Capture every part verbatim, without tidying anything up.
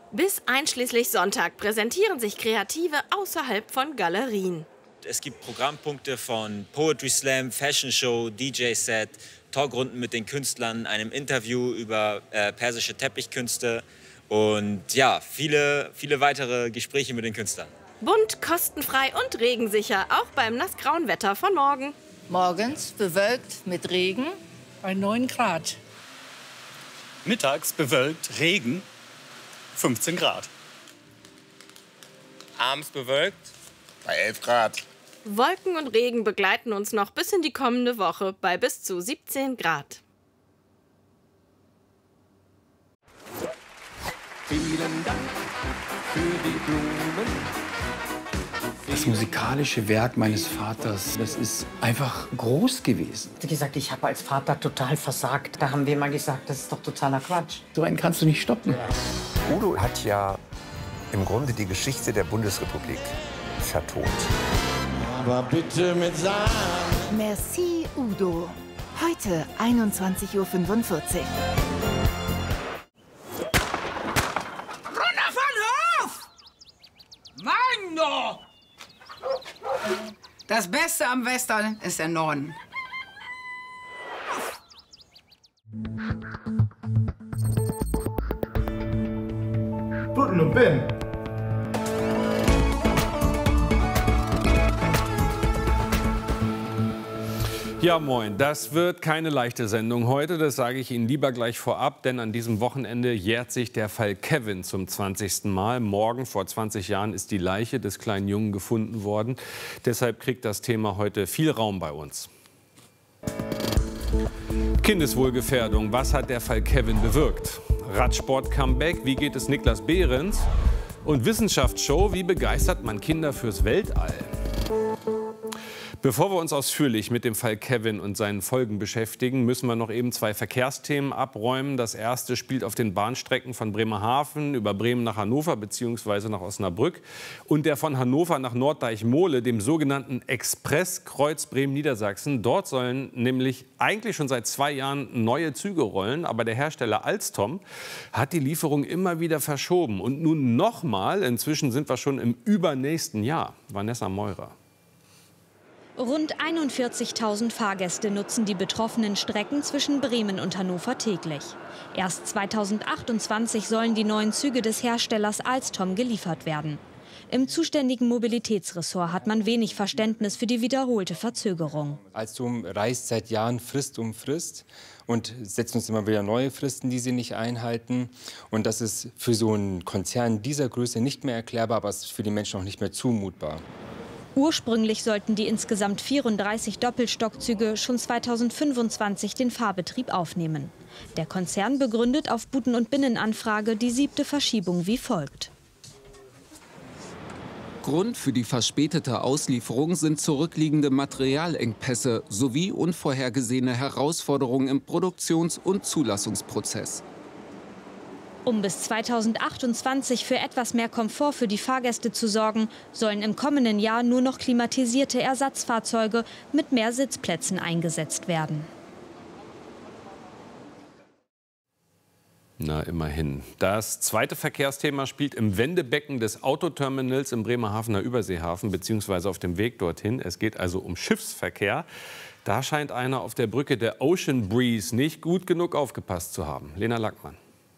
Bis einschließlich Sonntag präsentieren sich Kreative außerhalb von Galerien. Es gibt Programmpunkte von Poetry Slam, Fashion Show, D J-Set, Talkrunden mit den Künstlern, einem Interview über äh, persische Teppichkünste und ja, viele, viele weitere Gespräche mit den Künstlern. Bunt, kostenfrei und regensicher, auch beim nassgrauen Wetter von morgen. Morgens bewölkt mit Regen bei neun Grad. Mittags bewölkt, Regen, fünfzehn Grad. Abends bewölkt, bei elf Grad. Wolken und Regen begleiten uns noch bis in die kommende Woche bei bis zu siebzehn Grad. Vielen Dank für die Blumen. Das musikalische Werk meines Vaters, das ist einfach groß gewesen. Wie gesagt, ich habe als Vater total versagt. Da haben wir mal gesagt, das ist doch totaler Quatsch. So einen kannst du nicht stoppen. Udo hat ja im Grunde die Geschichte der Bundesrepublik vertont. Aber bitte mit Sahne. Merci, Udo. Heute einundzwanzig Uhr fünfundvierzig. Runter von Hof! Mann, doch! Das Beste am Western ist der Norden. Putten und Ben. Ja, moin. Das wird keine leichte Sendung heute. Das sage ich Ihnen lieber gleich vorab, denn an diesem Wochenende jährt sich der Fall Kevin zum zwanzigsten Mal. Morgen, vor zwanzig Jahren, ist die Leiche des kleinen Jungen gefunden worden. Deshalb kriegt das Thema heute viel Raum bei uns. Kindeswohlgefährdung. Was hat der Fall Kevin bewirkt? Radsport-Comeback. Wie geht es Niklas Behrens? Und Wissenschaftsshow. Wie begeistert man Kinder fürs Weltall? Bevor wir uns ausführlich mit dem Fall Kevin und seinen Folgen beschäftigen, müssen wir noch eben zwei Verkehrsthemen abräumen. Das erste spielt auf den Bahnstrecken von Bremerhaven über Bremen nach Hannover bzw. nach Osnabrück und der von Hannover nach Norddeich-Mohle, dem sogenannten Expresskreuz Bremen-Niedersachsen. Dort sollen nämlich eigentlich schon seit zwei Jahren neue Züge rollen, aber der Hersteller Alstom hat die Lieferung immer wieder verschoben. Und nun nochmal, inzwischen sind wir schon im übernächsten Jahr. Vanessa Meurer. Rund einundvierzigtausend Fahrgäste nutzen die betroffenen Strecken zwischen Bremen und Hannover täglich. Erst zweitausendachtundzwanzig sollen die neuen Züge des Herstellers Alstom geliefert werden. Im zuständigen Mobilitätsressort hat man wenig Verständnis für die wiederholte Verzögerung. Alstom reist seit Jahren Frist um Frist und setzt uns immer wieder neue Fristen, die sie nicht einhalten. Und das ist für so einen Konzern dieser Größe nicht mehr erklärbar, aber es ist für die Menschen auch nicht mehr zumutbar. Ursprünglich sollten die insgesamt vierunddreißig Doppelstockzüge schon zweitausendfünfundzwanzig den Fahrbetrieb aufnehmen. Der Konzern begründet auf Buden- und Binnenanfrage die siebte Verschiebung wie folgt. Grund für die verspätete Auslieferung sind zurückliegende Materialengpässe sowie unvorhergesehene Herausforderungen im Produktions- und Zulassungsprozess. Um bis zweitausendachtundzwanzig für etwas mehr Komfort für die Fahrgäste zu sorgen, sollen im kommenden Jahr nur noch klimatisierte Ersatzfahrzeuge mit mehr Sitzplätzen eingesetzt werden. Na, immerhin. Das zweite Verkehrsthema spielt im Wendebecken des Autoterminals im Bremerhavener Überseehafen bzw. auf dem Weg dorthin. Es geht also um Schiffsverkehr. Da scheint einer auf der Brücke der Ocean Breeze nicht gut genug aufgepasst zu haben. Lena Lackmann.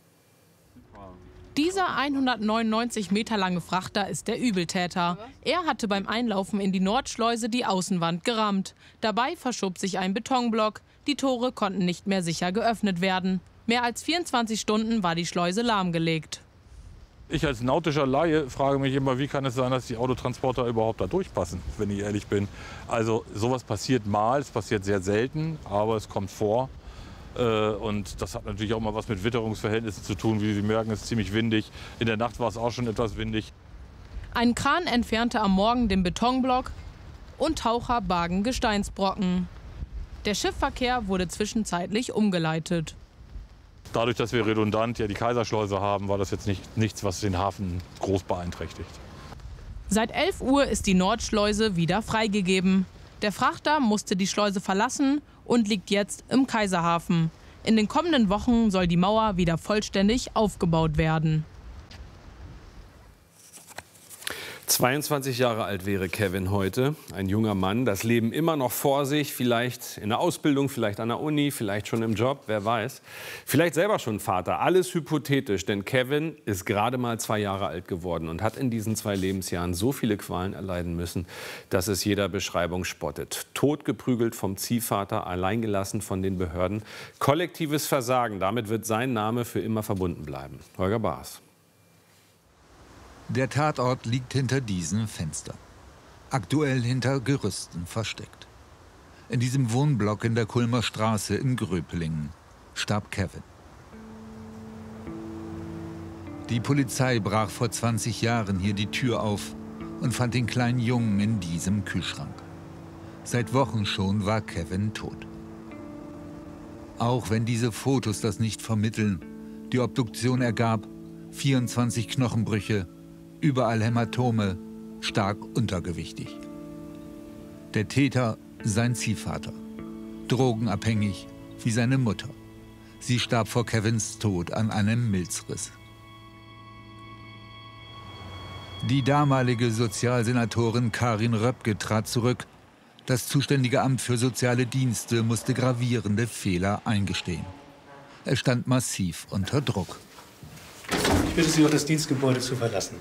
Dieser hundertneunundneunzig Meter lange Frachter ist der Übeltäter. Er hatte beim Einlaufen in die Nordschleuse die Außenwand gerammt. Dabei verschob sich ein Betonblock. Die Tore konnten nicht mehr sicher geöffnet werden. Mehr als vierundzwanzig Stunden war die Schleuse lahmgelegt. Ich als nautischer Laie frage mich immer, wie kann es sein, dass die Autotransporter überhaupt da durchpassen, wenn ich ehrlich bin. Also sowas passiert mal, es passiert sehr selten, aber es kommt vor. Und das hat natürlich auch mal was mit Witterungsverhältnissen zu tun. Wie Sie merken, ist es ziemlich windig. In der Nacht war es auch schon etwas windig. Ein Kran entfernte am Morgen den Betonblock und Taucher bargen Gesteinsbrocken. Der Schiffverkehr wurde zwischenzeitlich umgeleitet. Dadurch, dass wir redundant ja die Kaiserschleuse haben, war das jetzt nicht, nichts, was den Hafen groß beeinträchtigt. Seit elf Uhr ist die Nordschleuse wieder freigegeben. Der Frachter musste die Schleuse verlassen und liegt jetzt im Kaiserhafen. In den kommenden Wochen soll die Mauer wieder vollständig aufgebaut werden. zweiundzwanzig Jahre alt wäre Kevin heute, ein junger Mann, das Leben immer noch vor sich, vielleicht in der Ausbildung, vielleicht an der Uni, vielleicht schon im Job, wer weiß. Vielleicht selber schon Vater, alles hypothetisch, denn Kevin ist gerade mal zwei Jahre alt geworden und hat in diesen zwei Lebensjahren so viele Qualen erleiden müssen, dass es jeder Beschreibung spottet. Totgeprügelt vom Ziehvater, alleingelassen von den Behörden, kollektives Versagen, damit wird sein Name für immer verbunden bleiben. Holger Baas. Der Tatort liegt hinter diesem Fenster, aktuell hinter Gerüsten versteckt. In diesem Wohnblock in der Kulmer Straße in Gröpelingen starb Kevin. Die Polizei brach vor zwanzig Jahren hier die Tür auf und fand den kleinen Jungen in diesem Kühlschrank. Seit Wochen schon war Kevin tot. Auch wenn diese Fotos das nicht vermitteln, die Obduktion ergab vierundzwanzig Knochenbrüche, überall Hämatome, stark untergewichtig. Der Täter, sein Ziehvater, drogenabhängig wie seine Mutter. Sie starb vor Kevins Tod an einem Milzriss. Die damalige Sozialsenatorin Karin Röpke trat zurück. Das zuständige Amt für soziale Dienste musste gravierende Fehler eingestehen. Es stand massiv unter Druck. Ich bitte Sie, auch das Dienstgebäude zu verlassen.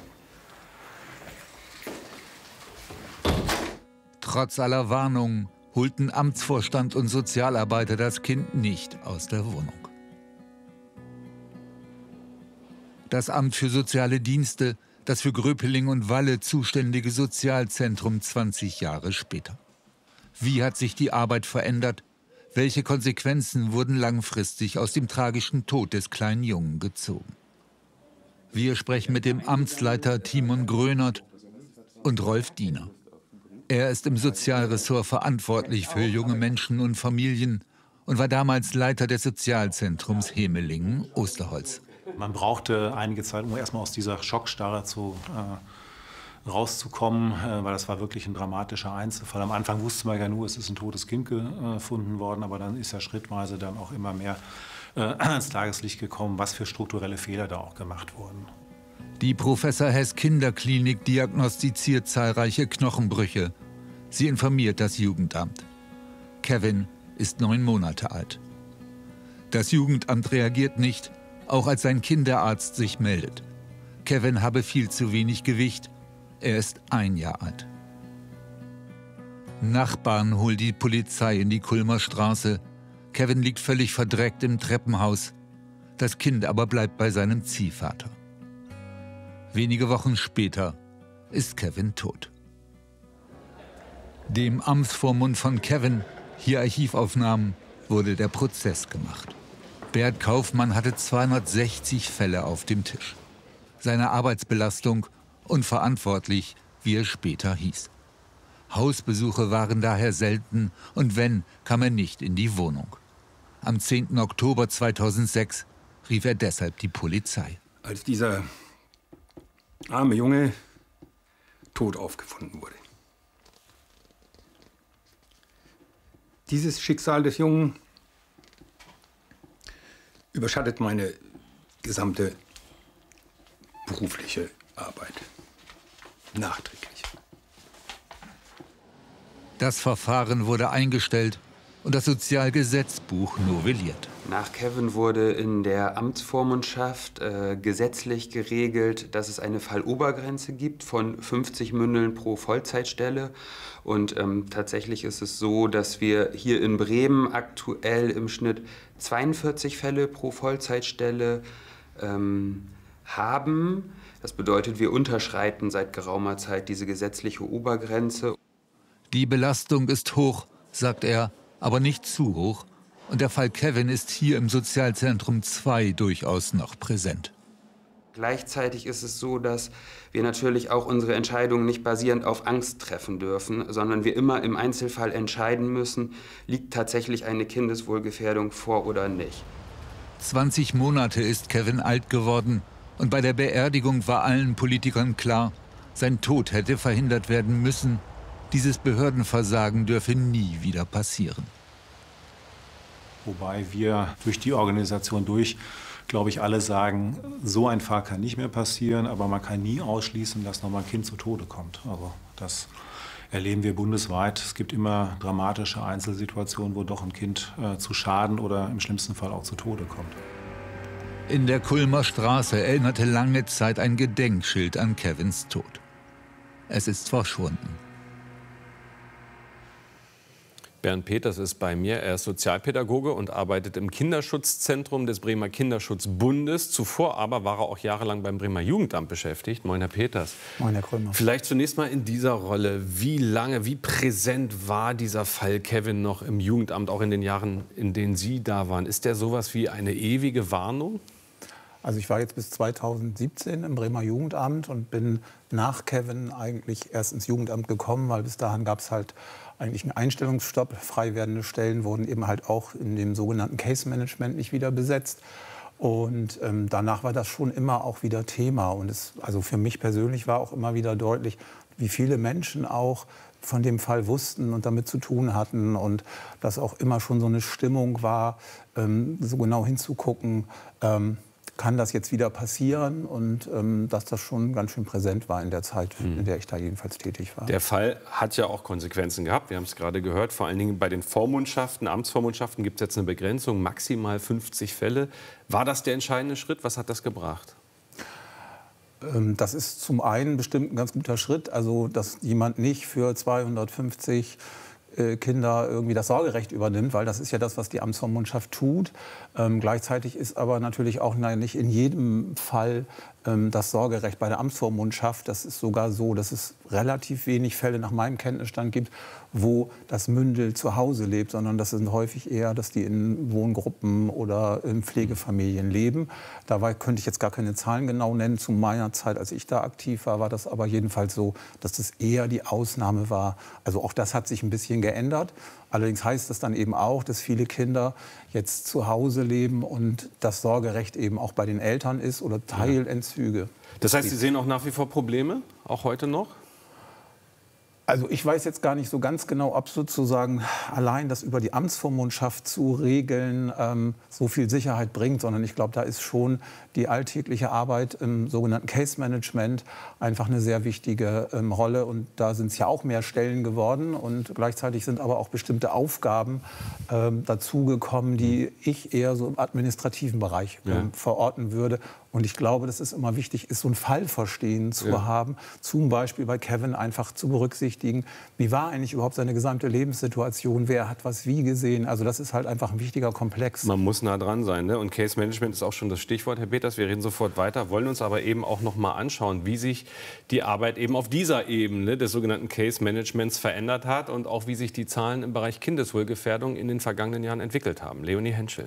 Trotz aller Warnungen holten Amtsvorstand und Sozialarbeiter das Kind nicht aus der Wohnung. Das Amt für soziale Dienste, das für Gröpeling und Walle zuständige Sozialzentrum zwanzig Jahre später. Wie hat sich die Arbeit verändert? Welche Konsequenzen wurden langfristig aus dem tragischen Tod des kleinen Jungen gezogen? Wir sprechen mit dem Amtsleiter Timon Grönert und Rolf Diener. Er ist im Sozialressort verantwortlich für junge Menschen und Familien und war damals Leiter des Sozialzentrums Hemelingen-Osterholz. Man brauchte einige Zeit, um erstmal aus dieser Schockstarre zu, äh, rauszukommen, äh, weil das war wirklich ein dramatischer Einzelfall. Am Anfang wusste man ja nur, es ist ein totes Kind gefunden worden, aber dann ist ja schrittweise dann auch immer mehr äh, ans Tageslicht gekommen, was für strukturelle Fehler da auch gemacht wurden. Die Professor Hess Kinderklinik diagnostiziert zahlreiche Knochenbrüche. Sie informiert das Jugendamt. Kevin ist neun Monate alt. Das Jugendamt reagiert nicht, auch als sein Kinderarzt sich meldet. Kevin habe viel zu wenig Gewicht. Er ist ein Jahr alt. Nachbarn holen die Polizei in die Kulmer Straße. Kevin liegt völlig verdreckt im Treppenhaus. Das Kind aber bleibt bei seinem Ziehvater. Wenige Wochen später ist Kevin tot. Dem Amtsvormund von Kevin, hier Archivaufnahmen, wurde der Prozess gemacht. Bert Kaufmann hatte zweihundertsechzig Fälle auf dem Tisch. Seine Arbeitsbelastung unverantwortlich, wie er später hieß. Hausbesuche waren daher selten und wenn, kam er nicht in die Wohnung. Am zehnten Oktober zweitausendsechs rief er deshalb die Polizei. Als dieser arme Junge tot aufgefunden wurde. Dieses Schicksal des Jungen überschattet meine gesamte berufliche Arbeit. Nachträglich. Das Verfahren wurde eingestellt und das Sozialgesetzbuch novelliert. Nach Kevin wurde in der Amtsvormundschaft äh, gesetzlich geregelt, dass es eine Fallobergrenze gibt von fünfzig Mündeln pro Vollzeitstelle. Und ähm, tatsächlich ist es so, dass wir hier in Bremen aktuell im Schnitt zweiundvierzig Fälle pro Vollzeitstelle ähm, haben. Das bedeutet, wir unterschreiten seit geraumer Zeit diese gesetzliche Obergrenze. Die Belastung ist hoch, sagt er, aber nicht zu hoch. Und der Fall Kevin ist hier im Sozialzentrum zwei durchaus noch präsent. Gleichzeitig ist es so, dass wir natürlich auch unsere Entscheidungen nicht basierend auf Angst treffen dürfen, sondern wir immer im Einzelfall entscheiden müssen, liegt tatsächlich eine Kindeswohlgefährdung vor oder nicht. zwanzig Monate ist Kevin alt geworden und bei der Beerdigung war allen Politikern klar, sein Tod hätte verhindert werden müssen. Dieses Behördenversagen dürfe nie wieder passieren. Wobei wir durch die Organisation durch glaube ich, alle sagen, so ein Fall kann nicht mehr passieren, aber man kann nie ausschließen, dass noch mal ein Kind zu Tode kommt. Also das erleben wir bundesweit. Es gibt immer dramatische Einzelsituationen, wo doch ein Kind äh, zu Schaden oder im schlimmsten Fall auch zu Tode kommt. In der Kulmer Straße erinnerte lange Zeit ein Gedenkschild an Kevins Tod. Es ist verschwunden. Bernd Peters ist bei mir. Er ist Sozialpädagoge und arbeitet im Kinderschutzzentrum des Bremer Kinderschutzbundes. Zuvor aber war er auch jahrelang beim Bremer Jugendamt beschäftigt. Moin, Herr Peters. Moin, Herr Krömer. Vielleicht zunächst mal in dieser Rolle. Wie lange, wie präsent war dieser Fall Kevin noch im Jugendamt, auch in den Jahren, in denen Sie da waren? Ist der sowas wie eine ewige Warnung? Also ich war jetzt bis zweitausendsiebzehn im Bremer Jugendamt und bin nach Kevin eigentlich erst ins Jugendamt gekommen, weil bis dahin gab es halt eigentlich einen Einstellungsstopp. Frei werdende Stellen wurden eben halt auch in dem sogenannten Case Management nicht wieder besetzt. Und ähm, danach war das schon immer auch wieder Thema. Und es, also für mich persönlich war auch immer wieder deutlich, wie viele Menschen auch von dem Fall wussten und damit zu tun hatten. Und dass auch immer schon so eine Stimmung war, ähm, so genau hinzugucken, ähm, kann das jetzt wieder passieren, und ähm, dass das schon ganz schön präsent war in der Zeit, in der ich da jedenfalls tätig war. Der Fall hat ja auch Konsequenzen gehabt. Wir haben es gerade gehört. Vor allen Dingen bei den Vormundschaften, Amtsvormundschaften gibt es jetzt eine Begrenzung, maximal fünfzig Fälle. War das der entscheidende Schritt? Was hat das gebracht? Ähm, das ist zum einen bestimmt ein ganz guter Schritt. Also, dass jemand nicht für zweihundertfünfzig Kinder irgendwie das Sorgerecht übernimmt, weil das ist ja das, was die Amtsvormundschaft tut. Ähm, gleichzeitig ist aber natürlich auch nein, nicht in jedem Fall ähm, das Sorgerecht bei der Amtsvormundschaft. Das ist sogar so, dass es relativ wenig Fälle nach meinem Kenntnisstand gibt, wo das Mündel zu Hause lebt, sondern das sind häufig eher, dass die in Wohngruppen oder in Pflegefamilien leben. Dabei könnte ich jetzt gar keine Zahlen genau nennen. Zu meiner Zeit, als ich da aktiv war, war das aber jedenfalls so, dass das eher die Ausnahme war. Also auch das hat sich ein bisschen geändert. Allerdings heißt das dann eben auch, dass viele Kinder jetzt zu Hause leben und das Sorgerecht eben auch bei den Eltern ist oder Teilentzüge. Das heißt, Sie sehen auch nach wie vor Probleme, auch heute noch? Also ich weiß jetzt gar nicht so ganz genau, ob sozusagen allein das über die Amtsvormundschaft zu regeln ähm, so viel Sicherheit bringt, sondern ich glaube, da ist schon die alltägliche Arbeit im sogenannten Case Management einfach eine sehr wichtige ähm, Rolle. Und da sind es ja auch mehr Stellen geworden, und gleichzeitig sind aber auch bestimmte Aufgaben ähm, dazugekommen, die ich eher so im administrativen Bereich ähm, ja. verorten würde. Und ich glaube, dass es immer wichtig ist, so ein Fallverstehen zu ja. haben. Zum Beispiel bei Kevin einfach zu berücksichtigen, wie war eigentlich überhaupt seine gesamte Lebenssituation, wer hat was wie gesehen. Also das ist halt einfach ein wichtiger Komplex. Man muss nah dran sein, ne? Und Case Management ist auch schon das Stichwort, Herr Peters. Wir reden sofort weiter, wollen uns aber eben auch noch mal anschauen, wie sich die Arbeit eben auf dieser Ebene des sogenannten Case Managements verändert hat und auch wie sich die Zahlen im Bereich Kindeswohlgefährdung in den vergangenen Jahren entwickelt haben. Leonie Henschel.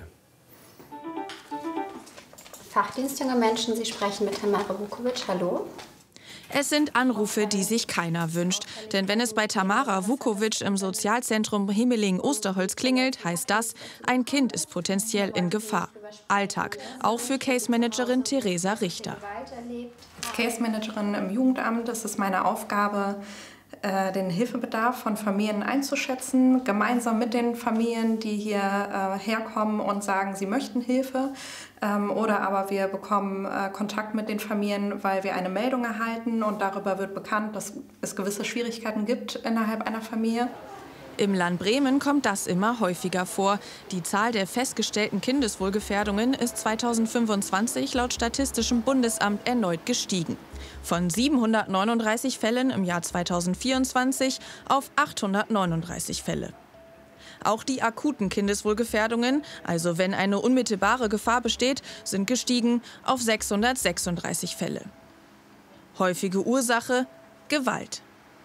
Fachdienst junge Menschen, Sie sprechen mit Tamara Vukovic. Hallo. Es sind Anrufe, die sich keiner wünscht. Denn wenn es bei Tamara Vukovic im Sozialzentrum Himmeling-Osterholz klingelt, heißt das, ein Kind ist potenziell in Gefahr. Alltag, auch für Case-Managerin Theresa Richter. Als Case-Managerin im Jugendamt ist es meine Aufgabe, den Hilfebedarf von Familien einzuschätzen, gemeinsam mit den Familien, die hierher kommen und sagen, sie möchten Hilfe. Oder aber wir bekommen Kontakt mit den Familien, weil wir eine Meldung erhalten und darüber wird bekannt, dass es gewisse Schwierigkeiten gibt innerhalb einer Familie. Im Land Bremen kommt das immer häufiger vor. Die Zahl der festgestellten Kindeswohlgefährdungen ist zweitausendfünfundzwanzig laut Statistischem Bundesamt erneut gestiegen. Von siebenhundertneununddreißig Fällen im Jahr zweitausendvierundzwanzig auf achthundertneununddreißig Fälle. Auch die akuten Kindeswohlgefährdungen, also wenn eine unmittelbare Gefahr besteht, sind gestiegen auf sechshundertsechsunddreißig Fälle. Häufige Ursache: Gewalt.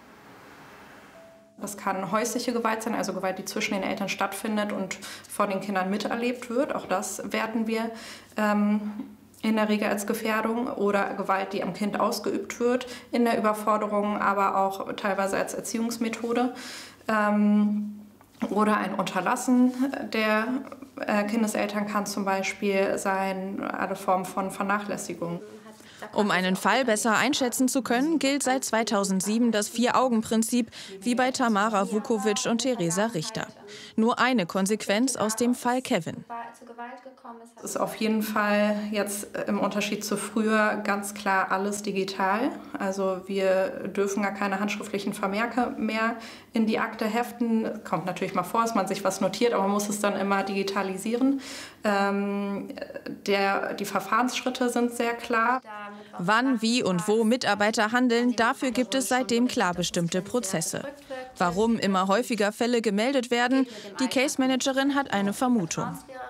Das kann häusliche Gewalt sein, also Gewalt, die zwischen den Eltern stattfindet und von den Kindern miterlebt wird. Auch das werten wir ähm, in der Regel als Gefährdung. Oder Gewalt, die am Kind ausgeübt wird, in der Überforderung, aber auch teilweise als Erziehungsmethode. Ähm, oder ein Unterlassen der äh, Kindeseltern kann zum Beispiel sein, alle Formen von Vernachlässigung. Um einen Fall besser einschätzen zu können, gilt seit zweitausendsieben das Vier-Augen-Prinzip, wie bei Tamara Vukovic und Theresa Richter. Nur eine Konsequenz aus dem Fall Kevin. Es ist auf jeden Fall jetzt im Unterschied zu früher ganz klar alles digital. Also wir dürfen gar keine handschriftlichen Vermerke mehr in die Akte heften. Kommt natürlich mal vor, dass man sich was notiert, aber man muss es dann immer digitalisieren. Ähm, der, die Verfahrensschritte sind sehr klar. Wann, wie und wo Mitarbeiter handeln, dafür gibt es seitdem klar bestimmte Prozesse. Warum immer häufiger Fälle gemeldet werden, die Case Managerin hat eine Vermutung.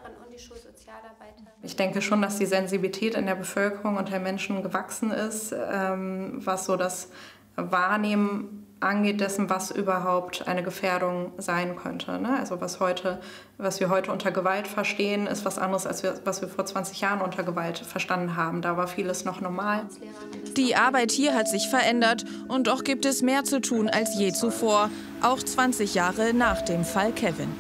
Ich denke schon, dass die Sensibilität in der Bevölkerung und der Menschen gewachsen ist, ähm, was so das Wahrnehmen angeht dessen, was überhaupt eine Gefährdung sein könnte. Ne? Also was, heute, was wir heute unter Gewalt verstehen, ist was anderes, als wir, was wir vor zwanzig Jahren unter Gewalt verstanden haben. Da war vieles noch normal. Die Arbeit hier hat sich verändert und doch gibt es mehr zu tun als je zuvor, auch zwanzig Jahre nach dem Fall Kevin.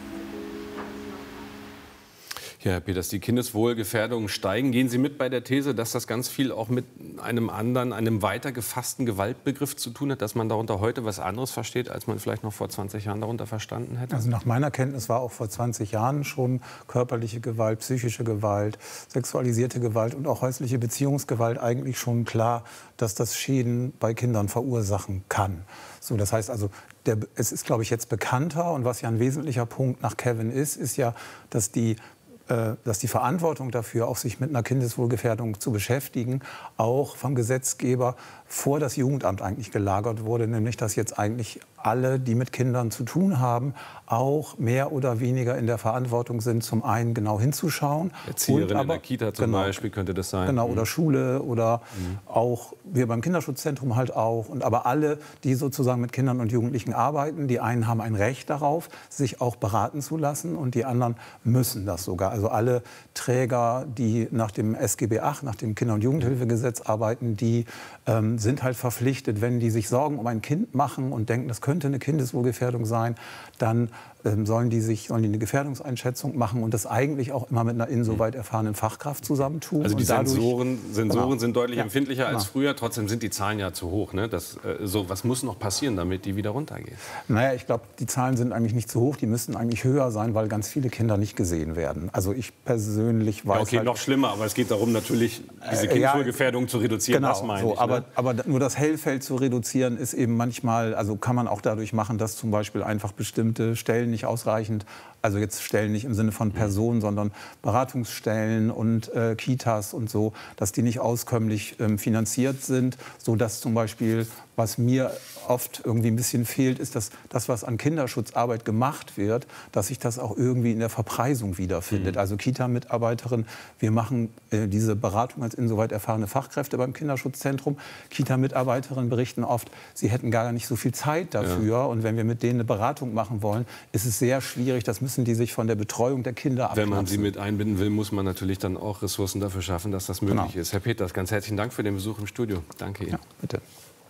Ja, Herr Peters, die Kindeswohlgefährdungen steigen. Gehen Sie mit bei der These, dass das ganz viel auch mit einem anderen, einem weiter gefassten Gewaltbegriff zu tun hat, dass man darunter heute was anderes versteht, als man vielleicht noch vor zwanzig Jahren darunter verstanden hätte? Also nach meiner Kenntnis war auch vor zwanzig Jahren schon körperliche Gewalt, psychische Gewalt, sexualisierte Gewalt und auch häusliche Beziehungsgewalt eigentlich schon klar, dass das Schäden bei Kindern verursachen kann. So, das heißt also, der, es ist, glaube ich, jetzt bekannter. Und was ja ein wesentlicher Punkt nach Kevin ist, ist ja, dass die dass die Verantwortung dafür, auch sich mit einer Kindeswohlgefährdung zu beschäftigen, auch vom Gesetzgeber vor das Jugendamt eigentlich gelagert wurde, nämlich dass jetzt eigentlich alle, die mit Kindern zu tun haben, auch mehr oder weniger in der Verantwortung sind, zum einen genau hinzuschauen. Erzieherin und aber, in der Kita zum genau, Beispiel könnte das sein. Genau, mhm. oder Schule oder mhm. auch wir beim Kinderschutzzentrum halt auch. Und aber alle, die sozusagen mit Kindern und Jugendlichen arbeiten, die einen haben ein Recht darauf, sich auch beraten zu lassen und die anderen müssen das sogar. Also alle Träger, die nach dem S G B acht, nach dem Kinder- und Jugendhilfegesetz arbeiten, die ähm, sind halt verpflichtet, wenn die sich Sorgen um ein Kind machen und denken, das könnte eine Kindeswohlgefährdung sein, dann ähm, sollen die sich sollen die eine Gefährdungseinschätzung machen und das eigentlich auch immer mit einer insoweit erfahrenen Fachkraft zusammentun. Also die und dadurch, Sensoren, Sensoren genau. sind deutlich ja, empfindlicher genau. als früher. Trotzdem sind die Zahlen ja zu hoch. Ne? Das, äh, so, was muss noch passieren, damit die wieder runtergehen? Naja, ich glaube, die Zahlen sind eigentlich nicht zu hoch. Die müssten eigentlich höher sein, weil ganz viele Kinder nicht gesehen werden. Also ich persönlich weiß ja, okay, halt, noch schlimmer. Aber es geht darum, natürlich diese Äh, ja, Kindeswohlgefährdung zu reduzieren. Genau, das meine so, ich. aber, Ne? aber nur das Hellfeld zu reduzieren ist eben manchmal, also kann man auch dadurch machen, dass zum Beispiel einfach bestimmte Stellen nicht ausreichend, also jetzt Stellen nicht im Sinne von Personen, sondern Beratungsstellen und äh, Kitas und so, dass die nicht auskömmlich ähm, finanziert sind, sodass zum Beispiel, was mir oft irgendwie ein bisschen fehlt, ist, dass das, was an Kinderschutzarbeit gemacht wird, dass sich das auch irgendwie in der Verpreisung wiederfindet. Mhm. Also Kita-Mitarbeiterin, wir machen äh, diese Beratung als insoweit erfahrene Fachkräfte beim Kinderschutzzentrum. Kita-Mitarbeiterinnen berichten oft, sie hätten gar nicht so viel Zeit dafür. Ja. Und wenn wir mit denen eine Beratung machen wollen, ist es sehr schwierig. Das müssen die sich von der Betreuung der Kinder abknapsen. Wenn man sie mit einbinden will, muss man natürlich dann auch Ressourcen dafür schaffen, dass das möglich Genau. ist. Herr Peters, ganz herzlichen Dank für den Besuch im Studio. Danke Ihnen. Ja, bitte.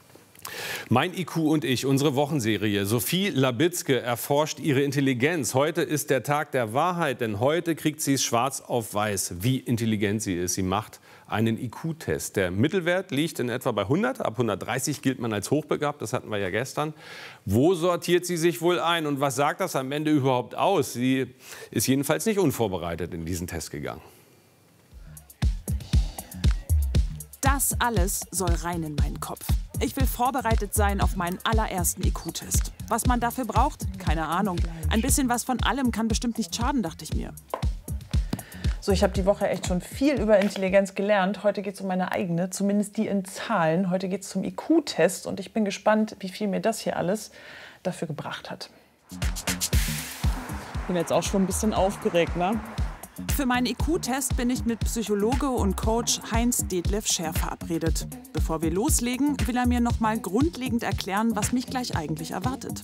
Mein I Q und ich, unsere Wochenserie. Sophie Labitzke erforscht ihre Intelligenz. Heute ist der Tag der Wahrheit, denn heute kriegt sie es schwarz auf weiß, wie intelligent sie ist. Sie macht einen I Q-Test. Der Mittelwert liegt in etwa bei hundert. Ab hundertdreißig gilt man als hochbegabt. Das hatten wir ja gestern. Wo sortiert sie sich wohl ein und was sagt das am Ende überhaupt aus? Sie ist jedenfalls nicht unvorbereitet in diesen Test gegangen. Das alles soll rein in meinen Kopf. Ich will vorbereitet sein auf meinen allerersten I Q-Test. Was man dafür braucht? Keine Ahnung. Ein bisschen was von allem kann bestimmt nicht schaden, dachte ich mir. So, ich habe die Woche echt schon viel über Intelligenz gelernt. Heute geht es um meine eigene, zumindest die in Zahlen. Heute geht es zum I Q-Test und ich bin gespannt, wie viel mir das hier alles dafür gebracht hat. Ich bin jetzt auch schon ein bisschen aufgeregt, ne? Für meinen I Q-Test bin ich mit Psychologe und Coach Heinz Detlef Scher verabredet. Bevor wir loslegen, will er mir noch mal grundlegend erklären, was mich gleich eigentlich erwartet.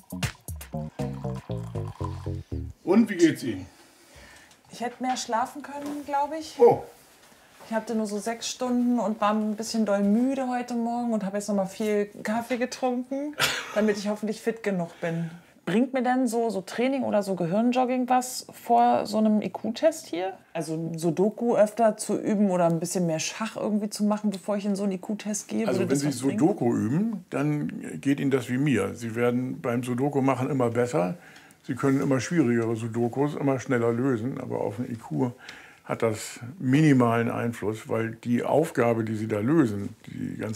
Und wie geht's Ihnen? Ich hätte mehr schlafen können, glaube ich. Oh. Ich hatte nur so sechs Stunden und war ein bisschen doll müde heute Morgen und habe jetzt noch mal viel Kaffee getrunken, damit ich hoffentlich fit genug bin. Bringt mir denn so, so Training oder so Gehirnjogging was vor so einem I Q-Test hier? Also Sudoku öfter zu üben oder ein bisschen mehr Schach irgendwie zu machen, bevor ich in so einen I Q-Test gehe? Also wenn Sie Sudoku üben, dann geht Ihnen das wie mir. Sie werden beim Sudoku machen immer besser. Sie können immer schwierigere Sudokus immer schneller lösen, aber auf den I Q hat das minimalen Einfluss, weil die Aufgabe, die Sie da lösen, die ganz